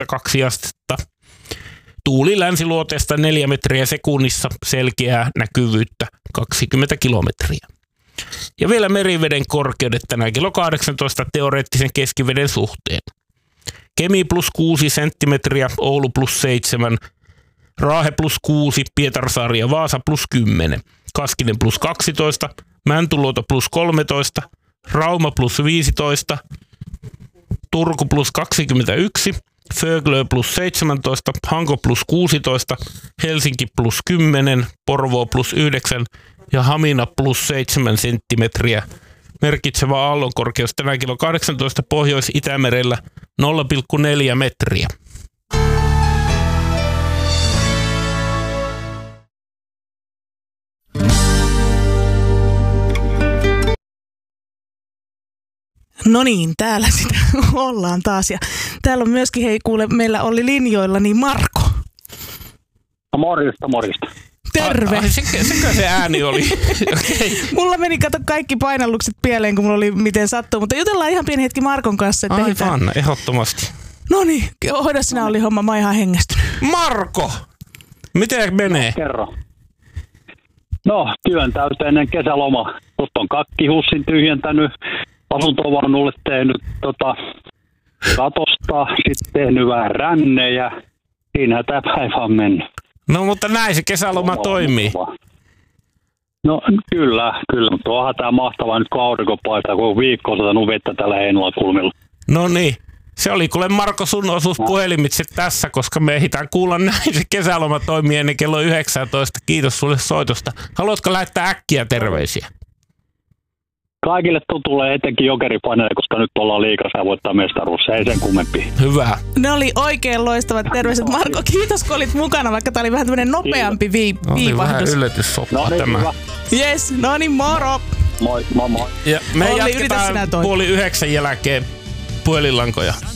2 astetta. Tuuli länsiluoteesta 4 metriä sekunnissa, selkeää näkyvyyttä 20 kilometriä. Ja vielä meriveden korkeudet tänään kello 18 teoreettisen keskiveden suhteen. Kemi +6 senttimetriä, Oulu +7, Raahe +6, Pietarsaari ja Vaasa +10, Kaskinen +12, Mäntyluoto +13, Rauma +15, Turku +21, Föglö +17, Hanko +16, Helsinki +10, Porvoo +9 ja Hamina +7 senttimetriä. Merkitsevä aallonkorkeus tänään kello 18 Pohjois-Itämerellä 0,4 metriä. No niin, täällä sitä ollaan taas. Ja täällä on myöskin, hei kuule, meillä oli linjoilla niin Marko. No morjesta. Terve. Sekö se ääni oli? Okay. Mulla meni kato kaikki painallukset pieleen, kun mulla oli miten sattuu. Mutta jutellaan ihan pieni hetki Markon kanssa. Aivan, ehdottomasti. No niin, hoida sinä oli homma, mä oon ihan hengästynyt. Marko! Miten menee? Kerro. No, työn täyteinen kesäloma. Tuosta on kakkihussin tyhjentänyt. Asuntovaunulle tehnyt katosta, sitten tehnyt vähän rännejä. Siinähän tämä päivä on mennyt. No mutta näin se kesäloma toimii. No kyllä, mutta onhan tämä mahtavaa nyt kun aurinko paistaa, kun viikko on satanut vettä tällä Heinolan-kulmilla. No niin, se oli kuule Marko sun osuus puhelimitse tässä, koska me ehditään kuulla näin se kesäloma toimii ennen kello 19. Kiitos sulle soitosta. Haluatko lähettää äkkiä terveisiä? Kaikille tutulle etenkin Jokeripaneelle, koska nyt ollaan liigassa ja voittaa mestaruus. Ei sen kummempi. Hyvä. Ne oli oikein loistavat terveiset. Marko, kiitos kun olit mukana, vaikka tää oli vähän tämmönen nopeampi viivahdus. Vähän yllätyssoppa tämä. Jes, no niin moro. Moi. Ja me jatketaan 8:30 jälkeen puhelinlankoja.